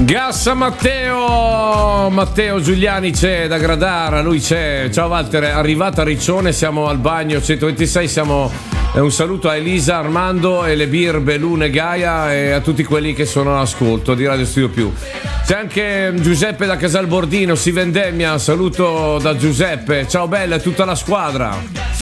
Gassa Matteo Giuliani c'è da Gradara, lui c'è. Ciao Walter, è arrivata a Riccione, siamo al bagno 126, un saluto a Elisa, Armando e le birbe Luna e Gaia e a tutti quelli che sono all'ascolto di Radio Studio Più. C'è anche Giuseppe da Casalbordino, si vendemmia, saluto da Giuseppe. Ciao bella e tutta la squadra.